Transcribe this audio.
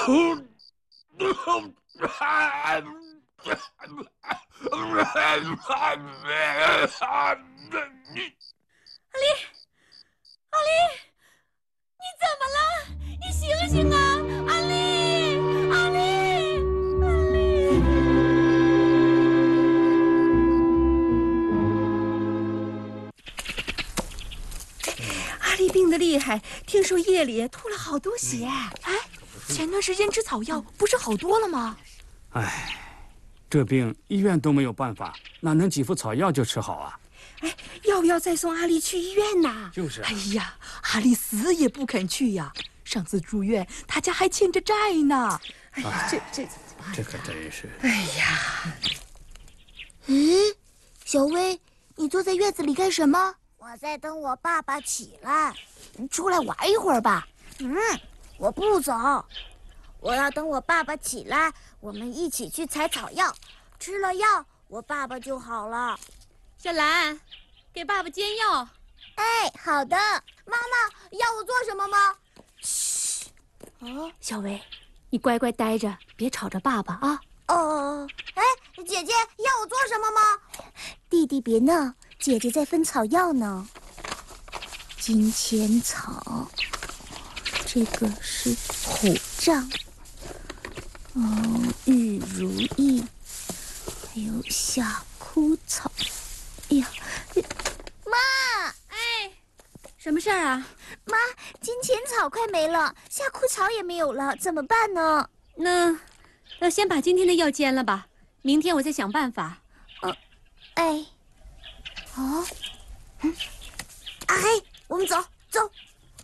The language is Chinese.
阿丽，你怎么了？你醒醒啊！阿丽，阿丽，阿丽！ 阿丽病得厉害，听说夜里吐了好多血。 哎，前段时间吃草药不是好多了吗？ 哎，这病医院都没有办法，哪能几副草药就吃好啊？ 哎，要不要再送阿丽去医院呢？ 就是哎呀，阿丽死也不肯去呀。上次住院，他家还欠着债呢。 哎呀，这怎么办？ 这可真是。 哎呀， 咦，小薇，你坐在院子里干什么？我在等我爸爸起来。出来玩一会儿吧。我不走，我要等我爸爸起来，我们一起去采草药，吃了药，我爸爸就好了。 小兰，给爸爸煎药。 哎，好的。妈妈，要我做什么吗？ 嘘。哦，小薇，你乖乖待着，别吵着爸爸啊。 哎，姐姐，要我做什么吗？弟弟别闹，姐姐在分草药呢。金钱草，这个是虎杖，玉如意，还有夏枯草。哎呀，妈！ 哎，什么事儿啊？ 妈，金钱草快没了，夏枯草也没有了，怎么办呢？ 那先把今天的药煎了吧，明天我再想办法。 哎，我们走。